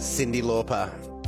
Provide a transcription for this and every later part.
Cyndi Lauper.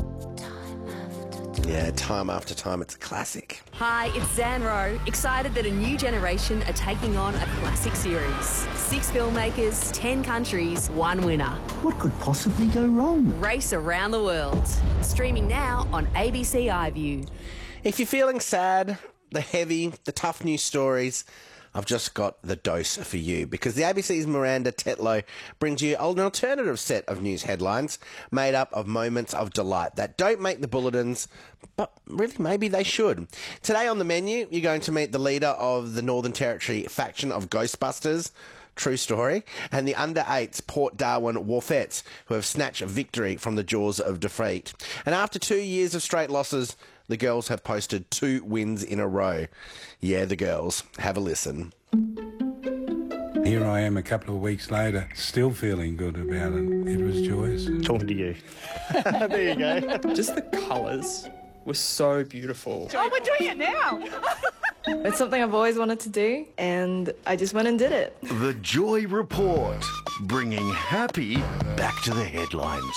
Yeah, Time After Time. It's a classic. Hi, it's Zanro. Excited that a new generation are taking on a classic series. 6 filmmakers, 10 countries, 1 winner. What could possibly go wrong? Race around the world. Streaming now on ABC iView. If you're feeling sad, the heavy, the tough news stories, I've just got the dose for you, because the ABC's Miranda Tetlow brings you an alternative set of news headlines made up of moments of delight that don't make the bulletins, but really maybe they should. Today on the menu, you're going to meet the leader of the Northern Territory faction of Ghostbusters, true story, and the under-8s Port Darwin Wharfettes, who have snatched a victory from the jaws of defeat. And after 2 years of straight losses, the girls have posted 2 wins in a row. Yeah, the girls. Have a listen. Here I am a couple of weeks later, still feeling good about it. It was joyous. Talking to you. There you go. Just the colours were so beautiful. Oh, we're doing it now! It's something I've always wanted to do, and I just went and did it. The Joy Report, bringing happy back to the headlines.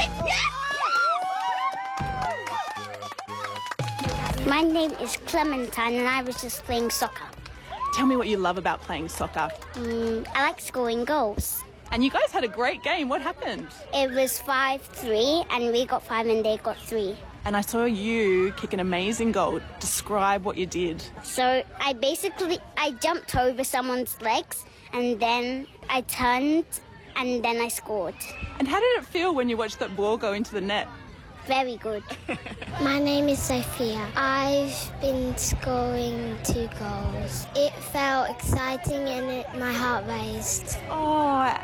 My name is Clementine and I was just playing soccer. Tell me what you love about playing soccer. I like scoring goals. And you guys had a great game. What happened? It was 5-3 and we got 5 and they got 3. And I saw you kick an amazing goal. Describe what you did. So I jumped over someone's legs and then I turned and then I scored. And how did it feel when you watched that ball go into the net? Very good. My name is Sophia. I've been scoring 2 goals. It felt exciting and my heart raised. Oh,